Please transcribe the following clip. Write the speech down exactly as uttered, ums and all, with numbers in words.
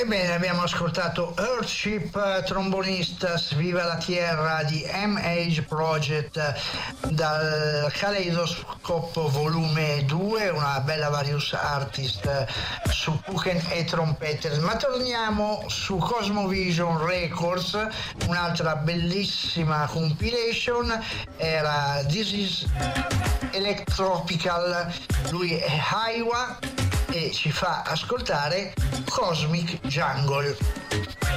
Ebbene, abbiamo ascoltato Earthship, Trombonistas, Viva la Tierra di M-Age Project dal Kaleidoscope volume due, una bella various artist su Puchen e Trompeter. Ma torniamo su Cosmovision Records, un'altra bellissima compilation, era This is Electropical, lui è Haiwa e ci fa ascoltare Cosmic Jungle.